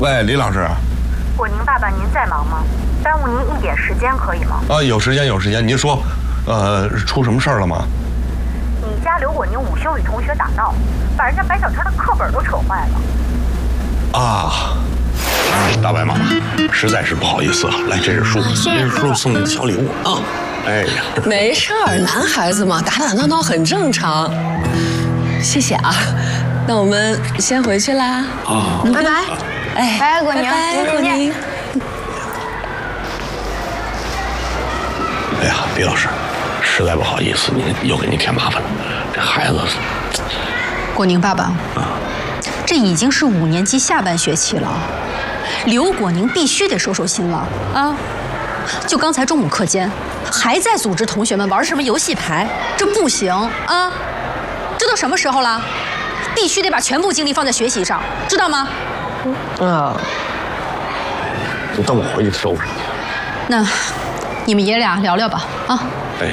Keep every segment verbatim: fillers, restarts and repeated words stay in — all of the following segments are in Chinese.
喂，李老师。 果宁爸爸，您在忙吗？耽误您一点时间可以吗？ 啊，有时间有时间，您说，呃，出什么事儿了吗？ 你家刘果宁午休与同学打闹，把人家白小天的课本都扯坏了。 啊，大白妈妈，实在是不好意思啊，来，这是书，这是叔叔送你的小礼物啊。哎呀， 没事儿，男孩子嘛，打打闹闹很正常。谢谢啊，那我们先回去啦。 啊， 拜拜。 哎， 拜拜，果宁， 拜拜，果宁。 哎呀，李老师，实在不好意思，您又给您添麻烦了。这孩子， 果宁爸爸， 啊， 这已经是五年级下半学期了，刘果宁必须得收收心了啊！就刚才中午课间，还在组织同学们玩什么游戏牌，这不行啊！这都什么时候了？必须得把全部精力放在学习上，知道吗？ 啊，就等我回去收拾去。 那你们爷俩聊聊吧，啊！ 哎，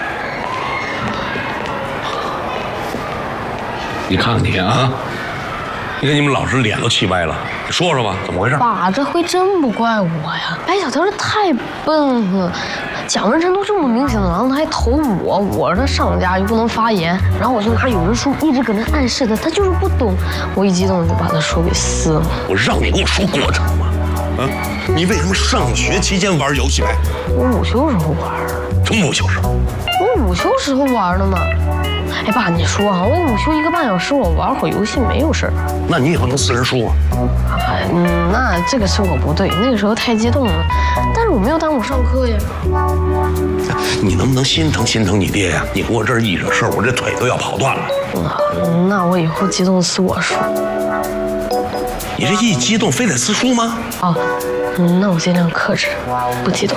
你看看你啊，你看你们老师脸都气歪了，你说说吧，怎么回事？ 爸，这回真不怪我呀，白小条这太笨了。蒋文晨都这么明显的狼，他还投我，我是他上家又不能发言，然后我就拿有人书一直搁那暗示他，他就是不懂，我一激动就把他手给撕了。 我让你跟我说过程吗？啊，你为什么上学期间玩游戏牌？ 我午休时候玩。 什么午休时候？ 我午休时候玩的嘛。哎，爸，你说啊，我午休一个半小时，我玩会儿游戏没有事儿。 那你以后能撕人书啊？ 哎，嗯，那这个是我不对，那个时候太激动了，但是我没有耽误上课呀。 你能不能心疼心疼你爹呀？你给我这儿一惹事儿，我这腿都要跑断了。 那那我以后激动撕我书。 你这一激动非得撕书吗？ 哦，嗯，那我尽量克制，不激动。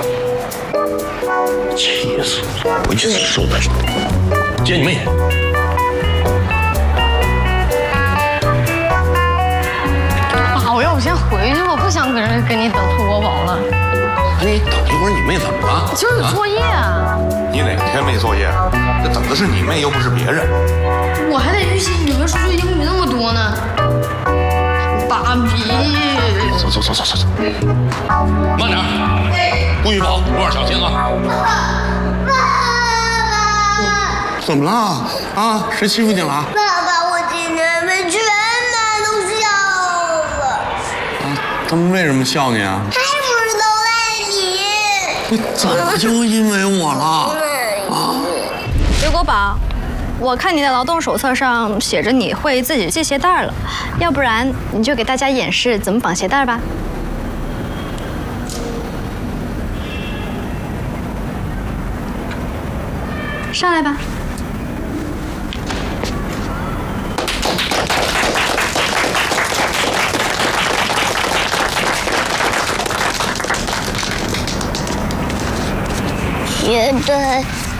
气死我！回去收拾接你妹。 爸，我要不先回去，我不想跟人跟你等出国宝了。 你等一会儿，你妹怎么了？ 今儿有作业啊。 你哪天没作业？这等的是你妹，又不是别人。 我还得预习语文、数学、英语那么多呢。爸比， 走走走走走走，慢点，不许跑，路上小心啊！ 爸爸， 怎么了？啊，谁欺负你了？ 爸爸，我今天被全班都笑了。 啊，他们为什么笑你啊？ 还不是都赖你？ 你怎么就因为我了？啊！ 刘国宝。我看你的劳动手册上写着你会自己系鞋带了，要不然你就给大家演示怎么绑鞋带吧。上来吧。 鞋带。